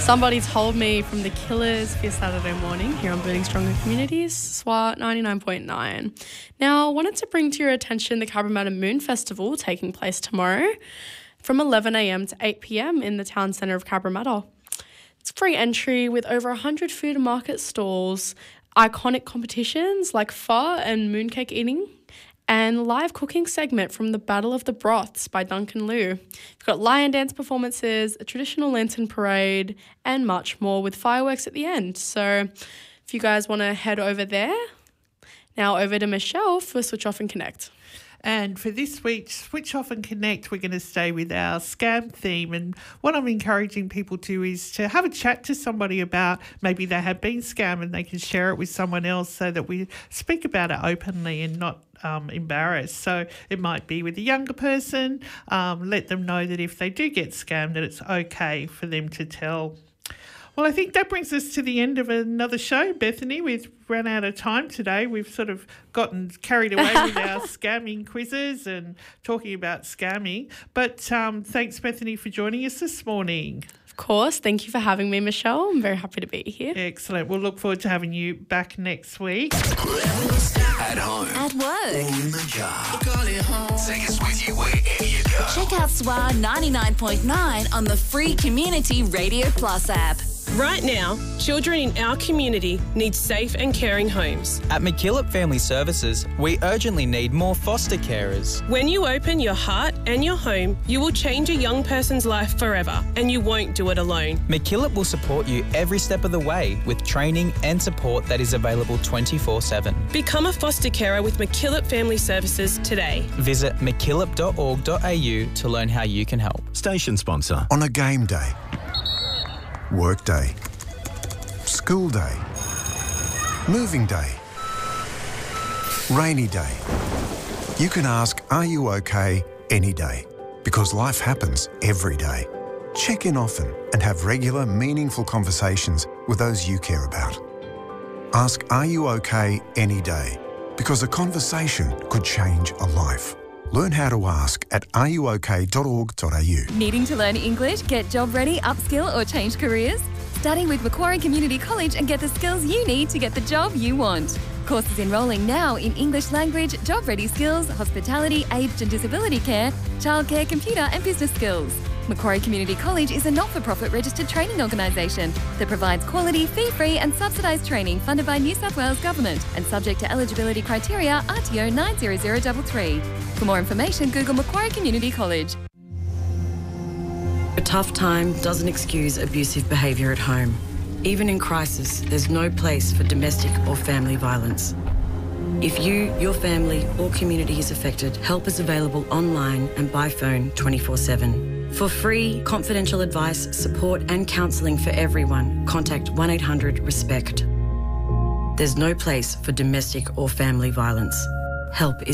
Somebody told me from The Killers for your Saturday morning here on Building Stronger Communities, SWAT 99.9. Now, I wanted to bring to your attention the Cabramatta Moon Festival taking place tomorrow from 11 a.m. to 8 p.m. in the town centre of Cabramatta. It's free entry with over 100 food and market stalls, iconic competitions like pho and mooncake eating, and live cooking segment from the Battle of the Broths by Duncan Liu. We've got lion dance performances, a traditional lantern parade, and much more with fireworks at the end. So if you guys want to head over there, now over to Michelle for Switch Off and Connect. And for this week's Switch Off and Connect, we're going to stay with our scam theme. And what I'm encouraging people to is to have a chat to somebody about maybe they have been scammed and they can share it with someone else so that we speak about it openly and not embarrassed. So it might be with a younger person. Let them know that if they do get scammed, that it's okay for them to tell. Well, I think that brings us to the end of another show, Bethany. We've run out of time today. We've sort of gotten carried away with our scamming quizzes and talking about scamming. But thanks, Bethany, for joining us this morning. Of course. Thank you for having me, Michelle. I'm very happy to be here. Excellent. We'll look forward to having you back next week. At home. At work. Or in the car. Take us with you wherever you go. Check out SWA 99.9 on the free Community Radio Plus app. Right now, children in our community need safe and caring homes. At McKillop Family Services, we urgently need more foster carers. When you open your heart and your home, you will change a young person's life forever, and you won't do it alone. McKillop will support you every step of the way with training and support that is available 24/7. Become a foster carer with McKillop Family Services today. Visit mckillop.org.au to learn how you can help. Station sponsor. On a game day, work day, school day, moving day, rainy day. You can ask, are you okay, any day? Because life happens every day. Check in often and have regular, meaningful conversations with those you care about. Ask, are you okay, any day? Because a conversation could change a life. Learn how to ask at areyouok.org.au. Needing to learn English, get job ready, upskill or change careers? Study with Macquarie Community College and get the skills you need to get the job you want. Courses enrolling now in English language, job ready skills, hospitality, aged and disability care, childcare, computer and business skills. Macquarie Community College is a not-for-profit registered training organisation that provides quality, fee-free and subsidised training funded by New South Wales Government and subject to eligibility criteria RTO 90033. For more information, Google Macquarie Community College. A tough time doesn't excuse abusive behaviour at home. Even in crisis, there's no place for domestic or family violence. If you, your family or community is affected, help is available online and by phone 24/7. For free, confidential advice, support and counselling for everyone, contact 1-800-RESPECT. There's no place for domestic or family violence. Help is